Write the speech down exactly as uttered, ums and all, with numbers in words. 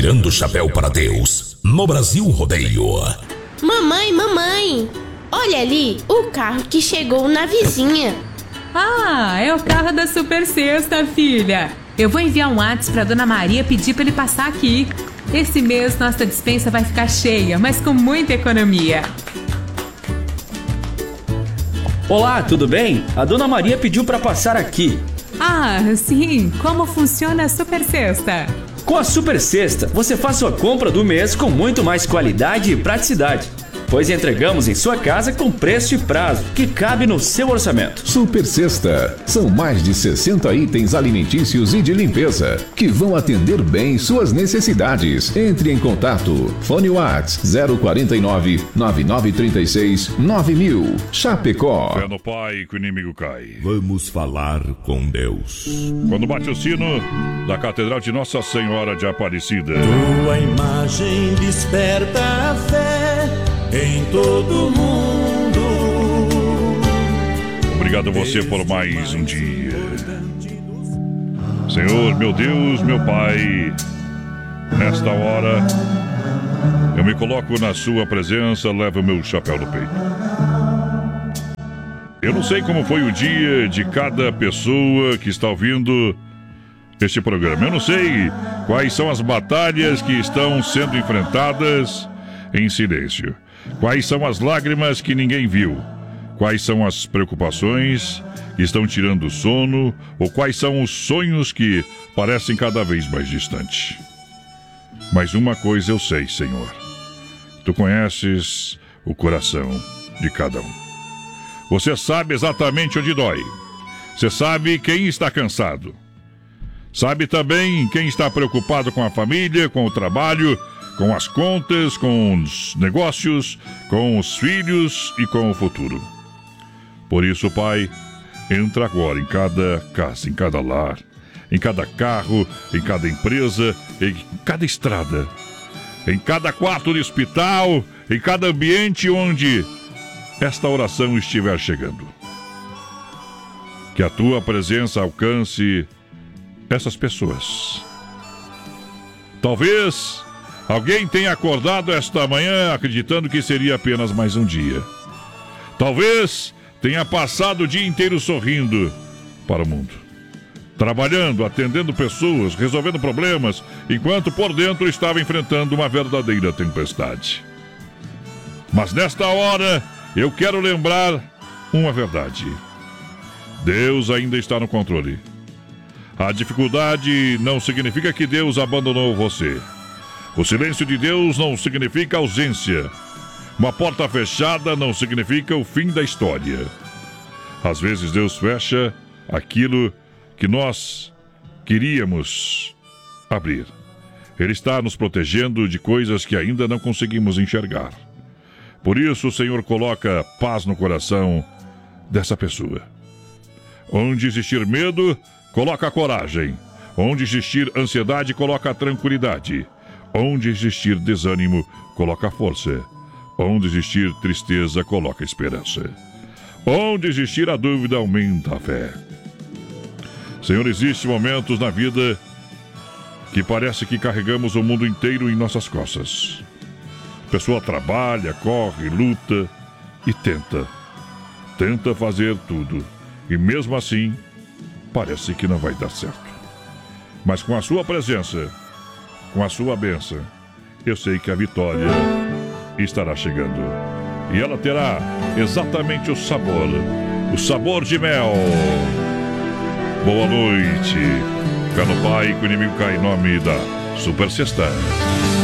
tirando o chapéu para Deus no Brasil Rodeio. Mamãe, mamãe, olha ali o carro que chegou na vizinha. Ah, é o carro da Super Sexta, filha. Eu vou enviar um WhatsApp pra Dona Maria pedir pra ele passar aqui. Esse mês nossa despensa vai ficar cheia, mas com muita economia. Olá, tudo bem? A Dona Maria pediu pra passar aqui. Ah, sim. Como funciona a Super Sexta? Com a Super Sexta, você faz sua compra do mês com muito mais qualidade e praticidade, pois entregamos em sua casa com preço e prazo que cabe no seu orçamento. Super Sexta. São mais de sessenta itens alimentícios e de limpeza que vão atender bem suas necessidades. Entre em contato. Fone WhatsApp zero quarenta e nove, nove nove trinta e seis, nove mil. Chapecó. Fé no Pai que o inimigo cai. Vamos falar com Deus. Quando bate o sino da Catedral de Nossa Senhora de Aparecida. Tua imagem desperta a fé em todo mundo. Obrigado a você por mais um dia. Senhor, meu Deus, meu Pai, nesta hora eu me coloco na sua presença, levo o meu chapéu no peito. Eu não sei como foi o dia de cada pessoa que está ouvindo este programa. Eu não sei quais são as batalhas que estão sendo enfrentadas em silêncio. Quais são as lágrimas que ninguém viu? Quais são as preocupações que estão tirando o sono? Ou quais são os sonhos que parecem cada vez mais distantes? Mas uma coisa eu sei, Senhor. Tu conheces o coração de cada um. Você sabe exatamente onde dói. Você sabe quem está cansado. Sabe também quem está preocupado com a família, com o trabalho, com as contas, com os negócios, com os filhos e com o futuro. Por isso, Pai, entra agora em cada casa, em cada lar, em cada carro, em cada empresa, em cada estrada, em cada quarto de hospital, em cada ambiente onde esta oração estiver chegando. Que a Tua presença alcance essas pessoas. Talvez alguém tenha acordado esta manhã acreditando que seria apenas mais um dia. Talvez tenha passado o dia inteiro sorrindo para o mundo, trabalhando, atendendo pessoas, resolvendo problemas, enquanto por dentro estava enfrentando uma verdadeira tempestade. Mas nesta hora, eu quero lembrar uma verdade. Deus ainda está no controle. A dificuldade não significa que Deus abandonou você. O silêncio de Deus não significa ausência. Uma porta fechada não significa o fim da história. Às vezes Deus fecha aquilo que nós queríamos abrir. Ele está nos protegendo de coisas que ainda não conseguimos enxergar. Por isso o Senhor coloca paz no coração dessa pessoa. Onde existir medo, coloca coragem. Onde existir ansiedade, coloca tranquilidade. Onde existir desânimo, coloca força. Onde existir tristeza, coloca esperança. Onde existir a dúvida, aumenta a fé. Senhor, existem momentos na vida que parece que carregamos o mundo inteiro em nossas costas. A pessoa trabalha, corre, luta e tenta. Tenta fazer tudo. E mesmo assim, parece que não vai dar certo. Mas com a sua presença, com a sua bênção, eu sei que a vitória estará chegando. E ela terá exatamente o sabor, o sabor de mel. Boa noite. Fé no Pai, que o inimigo cai em nome da Super Sexta.